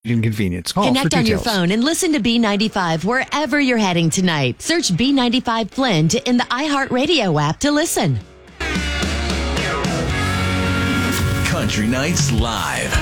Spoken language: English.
inconvenience. Call Connect for on your details. phone and listen to B95 wherever you're heading tonight. Search B95 Flint in the iHeartRadio app to listen. Country Nights Live.